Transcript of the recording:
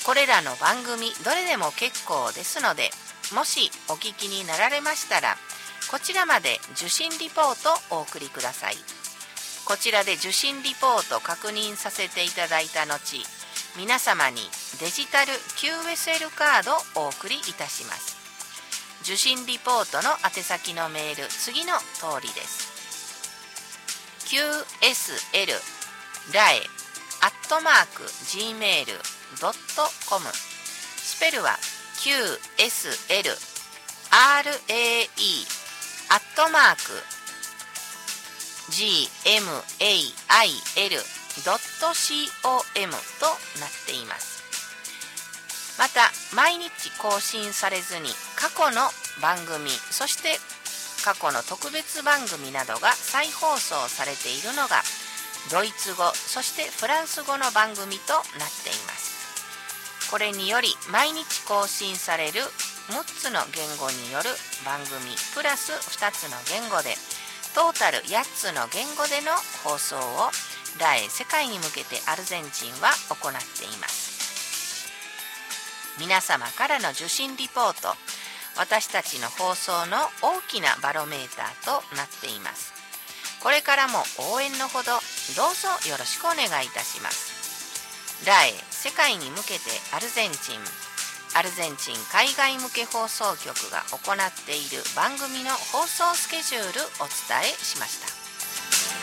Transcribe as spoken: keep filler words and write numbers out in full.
これらの番組どれでも結構ですので、もしお聞きになられましたら、こちらまで受信リポートをお送りください。こちらで受信リポート確認させていただいた後、皆様にデジタル キューエスエル カードをお送りいたします。受信リポートの宛先のメール、次の通りです。 キューエスエル ラエ アットマーク ジーメール ドットコム、 スペルは キューエスエル アールエーイー アットマーク ジーエムエーアイエル ドットコム となっています。また毎日更新されずに過去の番組、そして過去の特別番組などが再放送されているのがドイツ語、そしてフランス語の番組となっています。これにより毎日更新されるむっつの言語による番組プラスふたつの言語で、トータルやっつの言語での放送をラエ世界に向けてアルゼンチンは行っています。皆様からの受信リポート、私たちの放送の大きなバロメーターとなっています。これからも応援のほどどうぞよろしくお願いいたします。ラエ世界に向けてアルゼンチン、アルゼンチン海外向け放送局が行っている番組の放送スケジュールお伝えしました。